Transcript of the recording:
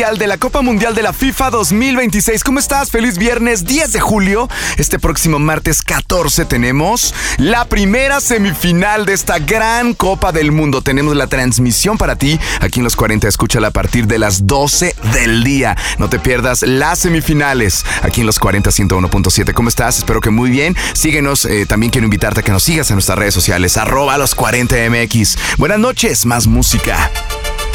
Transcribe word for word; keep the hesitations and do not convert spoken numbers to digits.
de la Copa Mundial de la FIFA dos mil veintiséis. ¿Cómo estás? Feliz viernes diez de julio. Este próximo martes catorce tenemos la primera semifinal de esta gran Copa del Mundo. Tenemos la transmisión para ti aquí en Los cuarenta. Escúchala a partir de las doce del día. No te pierdas las semifinales aquí en Los cuarenta ciento uno punto siete. ¿Cómo estás? Espero que muy bien. Síguenos. Eh, también quiero invitarte a que nos sigas en nuestras redes sociales. Arroba Los cuarenta M X. Buenas noches. Más música.